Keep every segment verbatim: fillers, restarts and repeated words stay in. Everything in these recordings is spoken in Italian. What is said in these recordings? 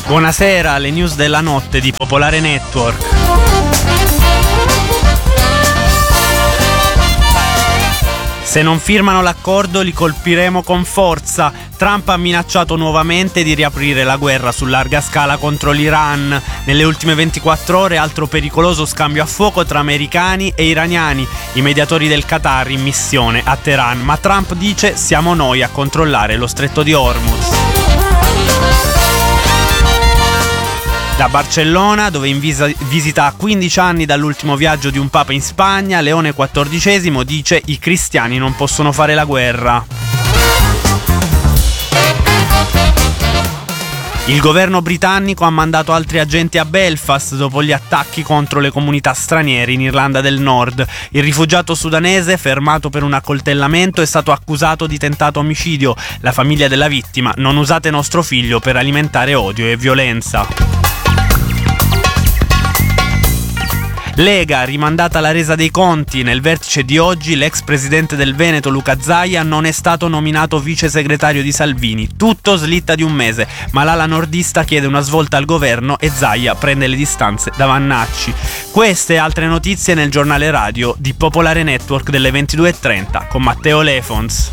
Buonasera, le news della notte di Popolare Network. Se non firmano l'accordo li colpiremo con forza. Trump ha minacciato nuovamente di riaprire la guerra su larga scala contro l'Iran. Nelle ultime ventiquattro ore altro pericoloso scambio a fuoco tra americani e iraniani, i mediatori del Qatar in missione a Teheran. Ma Trump dice: siamo noi a controllare lo stretto di Hormuz. Da Barcellona, dove in visa- visita a quindici anni dall'ultimo viaggio di un papa in Spagna, Leone quattordicesimo dice: i cristiani non possono fare la guerra. Il governo britannico ha mandato altri agenti a Belfast dopo gli attacchi contro le comunità straniere in Irlanda del Nord. Il rifugiato sudanese, fermato per un accoltellamento, è stato accusato di tentato omicidio. La famiglia della vittima: non usate nostro figlio per alimentare odio e violenza. Lega, rimandata la resa dei conti. Nel vertice di oggi l'ex presidente del Veneto Luca Zaia non è stato nominato vice segretario di Salvini. Tutto slitta di un mese, ma l'ala nordista chiede una svolta al governo e Zaia prende le distanze da Vannacci. Queste e altre notizie nel giornale radio di Popolare Network delle ventidue e trenta con Matteo Lefons.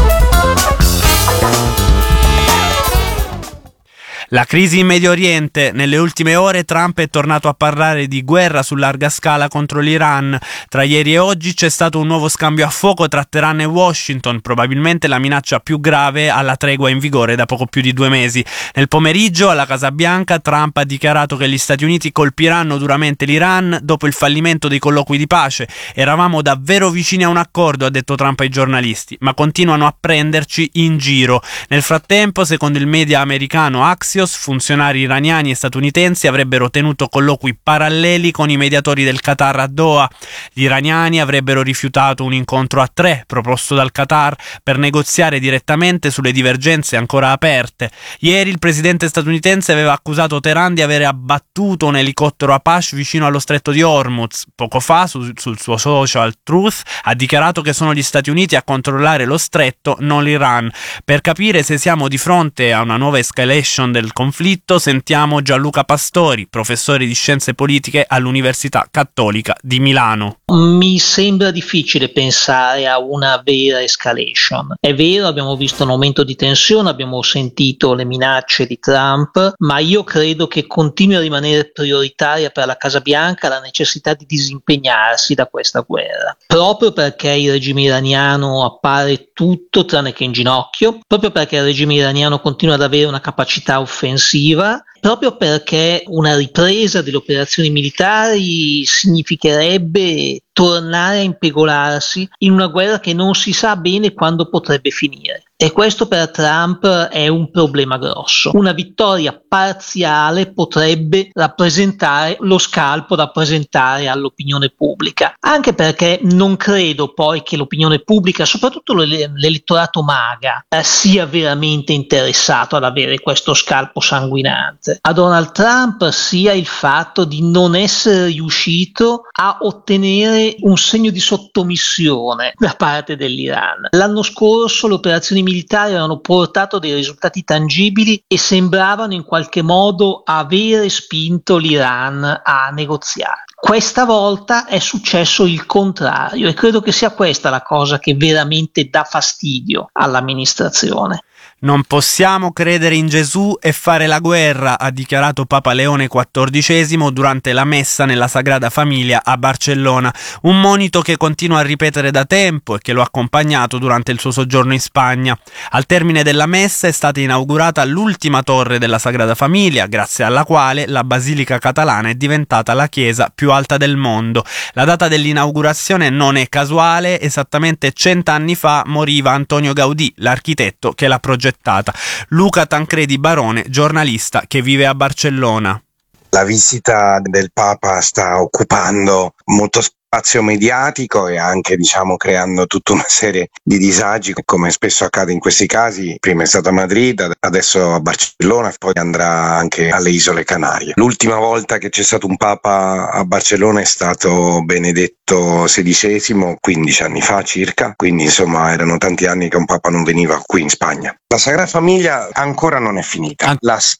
La crisi in Medio Oriente. Nelle ultime ore Trump è tornato a parlare di guerra su larga scala contro l'Iran. Tra ieri e oggi c'è stato un nuovo scambio a fuoco tra Teheran e Washington, probabilmente la minaccia più grave alla tregua in vigore da poco più di due mesi. Nel pomeriggio alla Casa Bianca Trump ha dichiarato che gli Stati Uniti colpiranno duramente l'Iran dopo il fallimento dei colloqui di pace. Eravamo davvero vicini a un accordo, ha detto Trump ai giornalisti, ma continuano a prenderci in giro. Nel frattempo, secondo il media americano Axios, funzionari iraniani e statunitensi avrebbero tenuto colloqui paralleli con i mediatori del Qatar a Doha. Gli iraniani avrebbero rifiutato un incontro a tre proposto dal Qatar per negoziare direttamente sulle divergenze ancora aperte. Ieri il presidente statunitense aveva accusato Teheran di aver abbattuto un elicottero Apache vicino allo stretto di Hormuz. Poco fa su, sul suo social Truth ha dichiarato che sono gli Stati Uniti a controllare lo stretto, non l'Iran. Per capire se siamo di fronte a una nuova escalation del conflitto sentiamo Gianluca Pastori, professore di scienze politiche all'Università Cattolica di Milano. Mi sembra difficile pensare a una vera escalation. È vero, abbiamo visto un aumento di tensione, abbiamo sentito le minacce di Trump, ma io credo che continui a rimanere prioritaria per la Casa Bianca la necessità di disimpegnarsi da questa guerra, proprio perché il regime iraniano appare tutto tranne che in ginocchio, proprio perché il regime iraniano continua ad avere una capacità offensiva, proprio perché una ripresa delle operazioni militari significherebbe tornare a impegolarsi in una guerra che non si sa bene quando potrebbe finire. E questo per Trump è un problema grosso. Una vittoria parziale potrebbe rappresentare lo scalpo da presentare all'opinione pubblica, anche perché non credo poi che l'opinione pubblica, soprattutto l'elettorato MAGA, eh, sia veramente interessato ad avere questo scalpo sanguinante. A Donald Trump sia il fatto di non essere riuscito a ottenere un segno di sottomissione da parte dell'Iran. L'anno scorso le operazioni militari avevano portato dei risultati tangibili e sembravano in qualche modo avere spinto l'Iran a negoziare. Questa volta è successo il contrario e credo che sia questa la cosa che veramente dà fastidio all'amministrazione. Non possiamo credere in Gesù e fare la guerra, ha dichiarato Papa Leone quattordicesimo durante la messa nella Sagrada Famiglia a Barcellona, un monito che continua a ripetere da tempo e che lo ha accompagnato durante il suo soggiorno in Spagna. Al termine della messa è stata inaugurata l'ultima torre della Sagrada Famiglia, grazie alla quale la Basilica Catalana è diventata la chiesa più alta del mondo. La data dell'inaugurazione non è casuale, esattamente cent'anni fa moriva Antonio Gaudì, l'architetto che l'ha progettata. Luca Tancredi Barone, giornalista che vive a Barcellona. La visita del Papa sta occupando molto spazio mediatico e anche, diciamo, creando tutta una serie di disagi, come spesso accade in questi casi. Prima è stato a Madrid, adesso a Barcellona, poi andrà anche alle Isole Canarie. L'ultima volta che c'è stato un Papa a Barcellona è stato Benedetto sedicesimo, quindici anni fa circa, quindi insomma erano tanti anni che un Papa non veniva qui in Spagna. La Sagrada Famiglia ancora non è finita. L'aspetto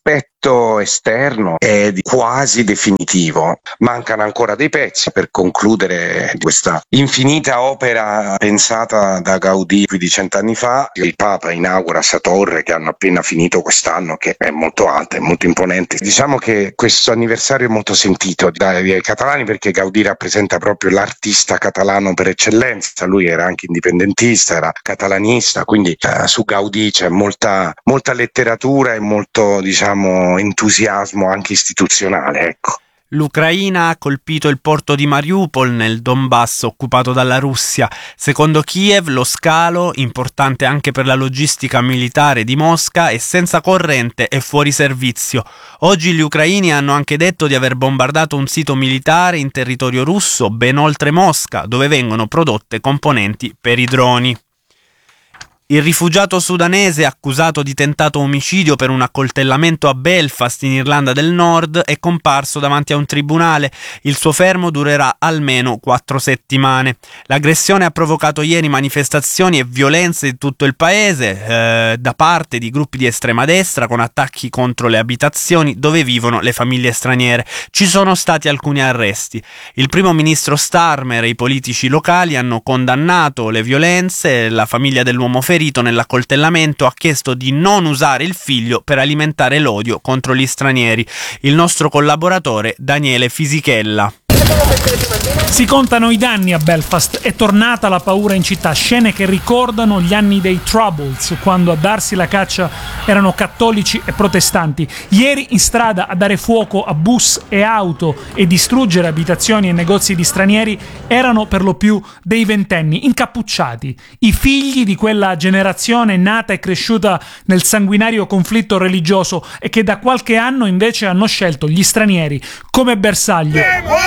gesto esterno è quasi definitivo. Mancano ancora dei pezzi per concludere questa infinita opera pensata da Gaudì più di cent'anni fa. Il Papa inaugura sta torre che hanno appena finito quest'anno, che è molto alta, è molto imponente. Diciamo che questo anniversario è molto sentito dai catalani, perché Gaudì rappresenta proprio l'artista catalano per eccellenza. Lui era anche indipendentista, era catalanista, quindi eh, su Gaudì c'è molta, molta letteratura e molto, diciamo, entusiasmo anche istituzionale, ecco. L'Ucraina ha colpito il porto di Mariupol nel Donbass occupato dalla Russia. Secondo Kiev, lo scalo, importante anche per la logistica militare di Mosca, è senza corrente e fuori servizio. Oggi gli ucraini hanno anche detto di aver bombardato un sito militare in territorio russo ben oltre Mosca, dove vengono prodotte componenti per i droni. Il rifugiato sudanese accusato di tentato omicidio per un accoltellamento a Belfast in Irlanda del Nord è comparso davanti a un tribunale. Il suo fermo durerà almeno quattro settimane. L'aggressione ha provocato ieri manifestazioni e violenze in tutto il paese eh, da parte di gruppi di estrema destra, con attacchi contro le abitazioni dove vivono le famiglie straniere. Ci sono stati alcuni arresti. Il primo ministro Starmer e i politici locali hanno condannato le violenze. La famiglia dell'uomo ferito nell'accoltellamento ha chiesto di non usare il figlio per alimentare l'odio contro gli stranieri. Il nostro collaboratore Daniele Fisichella. Si contano i danni a Belfast, è tornata la paura in città, scene che ricordano gli anni dei Troubles, quando a darsi la caccia erano cattolici e protestanti. Ieri in strada a dare fuoco a bus e auto e distruggere abitazioni e negozi di stranieri erano per lo più dei ventenni, incappucciati, i figli di quella generazione nata e cresciuta nel sanguinario conflitto religioso e che da qualche anno invece hanno scelto gli stranieri come bersaglio.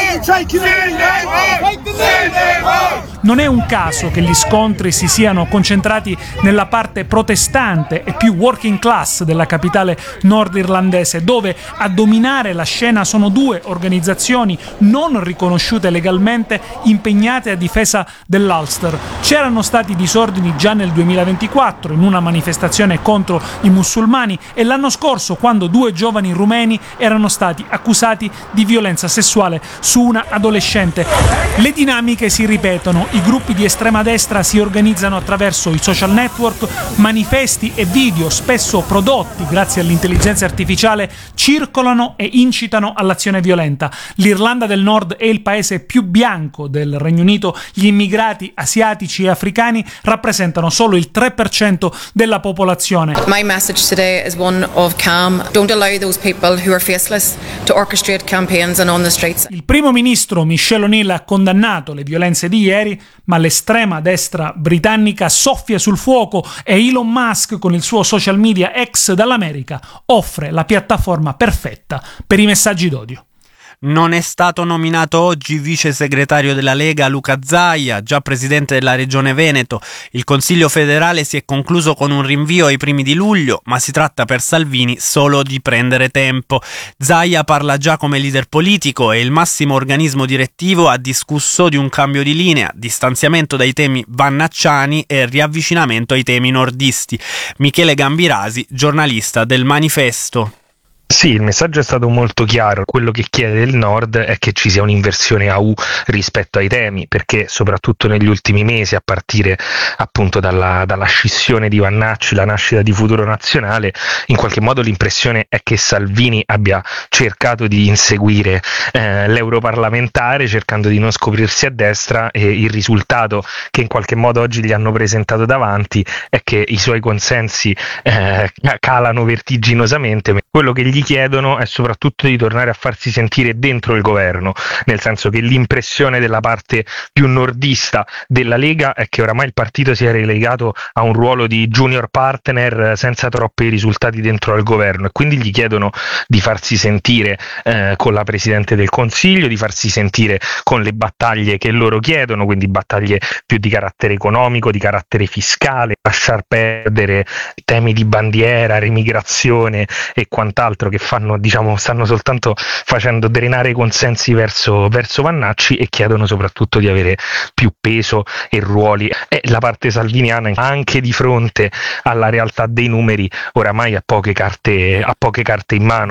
Non è un caso che gli scontri si siano concentrati nella parte protestante e più working class della capitale nordirlandese, dove a dominare la scena sono due organizzazioni non riconosciute legalmente impegnate a difesa dell'Ulster. C'erano stati disordini già nel duemilaventiquattro in una manifestazione contro i musulmani e l'anno scorso quando due giovani rumeni erano stati accusati di violenza sessuale su una adolescente. Le dinamiche si ripetono, i gruppi di estrema destra si organizzano attraverso i social network, manifesti e video spesso prodotti grazie all'intelligenza artificiale circolano e incitano all'azione violenta. L'Irlanda del Nord è il paese più bianco del Regno Unito, gli immigrati asiatici e africani rappresentano solo il tre per cento della popolazione. My message today is one of calm. Don't allow those people who are faceless to orchestrate campaigns and on the streets. Il primo ministro Michelle O'Neill ha condannato le violenze di ieri, ma l'estrema destra britannica soffia sul fuoco e Elon Musk, con il suo social media X dall'America, offre la piattaforma perfetta per i messaggi d'odio. Non è stato nominato oggi vice segretario della Lega Luca Zaia, già presidente della Regione Veneto. Il Consiglio federale si è concluso con un rinvio ai primi di luglio, ma si tratta per Salvini solo di prendere tempo. Zaia parla già come leader politico e il massimo organismo direttivo ha discusso di un cambio di linea, distanziamento dai temi vannacciani e riavvicinamento ai temi nordisti. Michele Gambirasi, giornalista del Manifesto. Sì, il messaggio è stato molto chiaro. Quello che chiede il Nord è che ci sia un'inversione a U rispetto ai temi, perché soprattutto negli ultimi mesi, a partire appunto dalla, dalla scissione di Vannacci, la nascita di Futuro Nazionale, in qualche modo l'impressione è che Salvini abbia cercato di inseguire eh, l'europarlamentare, cercando di non scoprirsi a destra, e il risultato che in qualche modo oggi gli hanno presentato davanti è che i suoi consensi eh, calano vertiginosamente. Quello che gli chiedono è soprattutto di tornare a farsi sentire dentro il governo, nel senso che l'impressione della parte più nordista della Lega è che oramai il partito sia relegato a un ruolo di junior partner senza troppi risultati dentro al governo, e quindi gli chiedono di farsi sentire eh, con la Presidente del Consiglio, di farsi sentire con le battaglie che loro chiedono, quindi battaglie più di carattere economico, di carattere fiscale, lasciar perdere temi di bandiera, remigrazione e quant'altro che fanno, diciamo, stanno soltanto facendo drenare i consensi verso, verso Vannacci, e chiedono soprattutto di avere più peso e ruoli. E la parte salviniana, anche di fronte alla realtà dei numeri, oramai ha poche carte, ha poche carte in mano.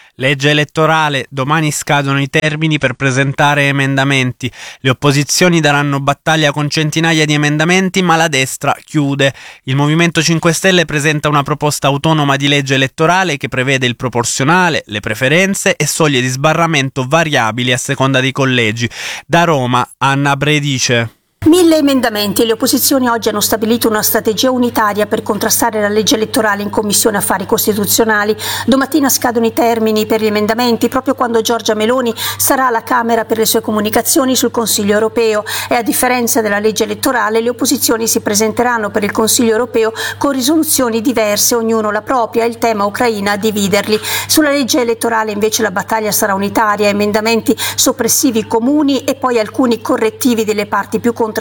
Legge elettorale, domani scadono i termini per presentare emendamenti. Le opposizioni daranno battaglia con centinaia di emendamenti, ma la destra chiude. Il Movimento cinque Stelle presenta una proposta autonoma di legge elettorale che prevede il proporzionale, le preferenze e soglie di sbarramento variabili a seconda dei collegi. Da Roma, Anna Bredice. Mille emendamenti. Le opposizioni oggi hanno stabilito una strategia unitaria per contrastare la legge elettorale in Commissione Affari Costituzionali. Domattina scadono i termini per gli emendamenti proprio quando Giorgia Meloni sarà alla Camera per le sue comunicazioni sul Consiglio europeo e a differenza della legge elettorale le opposizioni si presenteranno per il Consiglio europeo con risoluzioni diverse, ognuno la propria, e il tema Ucraina a dividerli. Sulla legge elettorale invece la battaglia sarà unitaria, emendamenti soppressivi comuni e poi alcuni correttivi delle parti più contrastanti.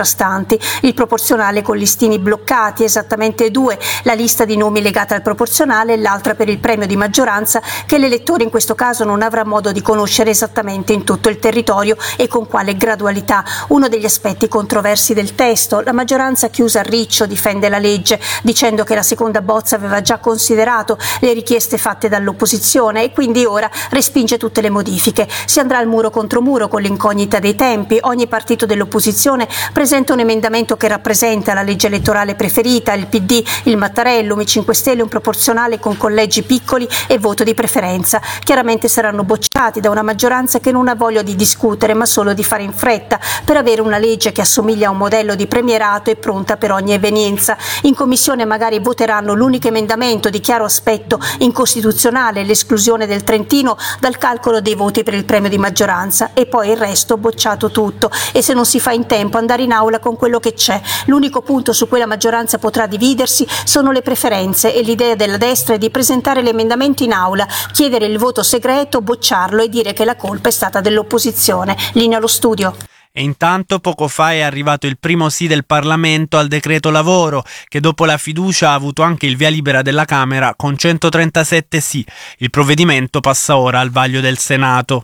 Il proporzionale con listini bloccati, esattamente due, la lista di nomi legata al proporzionale e l'altra per il premio di maggioranza che l'elettore in questo caso non avrà modo di conoscere esattamente in tutto il territorio e con quale gradualità. Uno degli aspetti controversi del testo, la maggioranza chiusa a riccio difende la legge dicendo che la seconda bozza aveva già considerato le richieste fatte dall'opposizione e quindi ora respinge tutte le modifiche. Si andrà al muro contro muro con l'incognita dei tempi, ogni partito dell'opposizione presenta un emendamento che rappresenta la legge elettorale preferita, il P D, il Mattarellum, i cinque Stelle un proporzionale con collegi piccoli e voto di preferenza. Chiaramente saranno bocciati da una maggioranza che non ha voglia di discutere ma solo di fare in fretta per avere una legge che assomiglia a un modello di premierato e pronta per ogni evenienza. In commissione magari voteranno l'unico emendamento di chiaro aspetto incostituzionale, l'esclusione del Trentino dal calcolo dei voti per il premio di maggioranza e poi il resto bocciato tutto e se non si fa in tempo andare in aula con quello che c'è. L'unico punto su cui la maggioranza potrà dividersi sono le preferenze e l'idea della destra è di presentare l'emendamento in aula, chiedere il voto segreto, bocciarlo e dire che la colpa è stata dell'opposizione. Linea allo studio. E intanto poco fa è arrivato il primo sì del Parlamento al decreto lavoro, che dopo la fiducia ha avuto anche il via libera della Camera con centotrentasette sì. Il provvedimento passa ora al vaglio del Senato.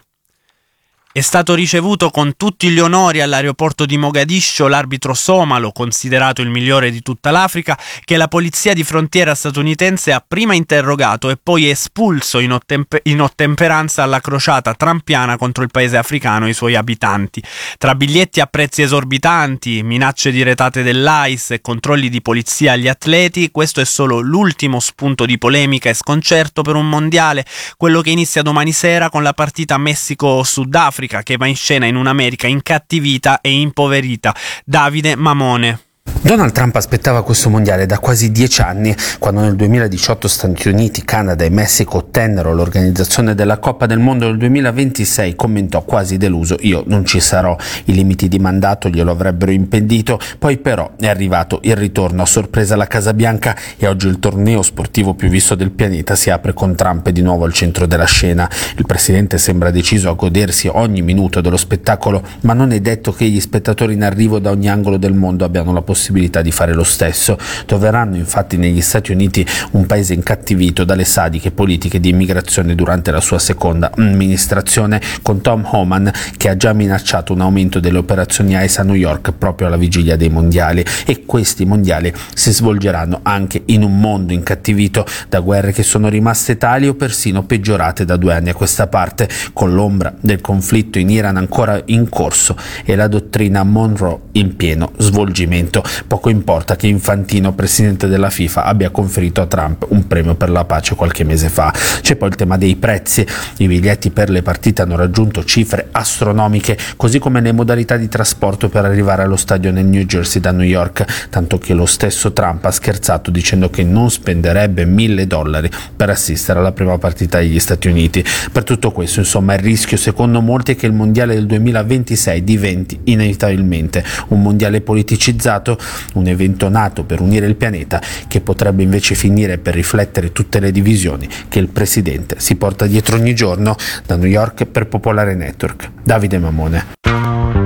È stato ricevuto con tutti gli onori all'aeroporto di Mogadiscio l'arbitro somalo, considerato il migliore di tutta l'Africa, che la polizia di frontiera statunitense ha prima interrogato e poi espulso in, ottemper- in ottemperanza alla crociata trampiana contro il paese africano e i suoi abitanti. Tra biglietti a prezzi esorbitanti, minacce di retate dell'A I S e controlli di polizia agli atleti, questo è solo l'ultimo spunto di polemica e sconcerto per un mondiale, quello che inizia domani sera con la partita Messico-Sudafrica, che va in scena in un'America incattivita e impoverita. Davide Mamone. Donald Trump aspettava questo mondiale da quasi dieci anni, quando nel duemiladiciotto Stati Uniti, Canada e Messico ottennero l'organizzazione della Coppa del Mondo. Nel duemilaventisei commentò quasi deluso: io non ci sarò, i limiti di mandato glielo avrebbero impedito. Poi però è arrivato il ritorno a sorpresa alla Casa Bianca e oggi il torneo sportivo più visto del pianeta si apre con Trump di nuovo al centro della scena. Il presidente sembra deciso a godersi ogni minuto dello spettacolo, ma non è detto che gli spettatori in arrivo da ogni angolo del mondo abbiano la possibilità di fare lo stesso. Troveranno infatti negli Stati Uniti un paese incattivito dalle sadiche politiche di immigrazione durante la sua seconda amministrazione, con Tom Homan che ha già minacciato un aumento delle operazioni I C E a New York proprio alla vigilia dei mondiali. E questi mondiali si svolgeranno anche in un mondo incattivito da guerre che sono rimaste tali o persino peggiorate da due anni a questa parte, con l'ombra del conflitto in Iran ancora in corso e la dottrina Monroe in pieno svolgimento. Poco importa che Infantino, presidente della FIFA, abbia conferito a Trump un premio per la pace qualche mese fa. C'è poi il tema dei prezzi. I biglietti per le partite hanno raggiunto cifre astronomiche, così come le modalità di trasporto per arrivare allo stadio nel New Jersey da New York, tanto che lo stesso Trump ha scherzato dicendo che non spenderebbe mille dollari per assistere alla prima partita degli Stati Uniti. Per tutto questo, insomma, il rischio secondo molti è che il mondiale del duemilaventisei diventi inevitabilmente un mondiale politicizzato, un evento nato per unire il pianeta che potrebbe invece finire per riflettere tutte le divisioni che il presidente si porta dietro ogni giorno. Da New York per Popolare Network, Davide Mamone.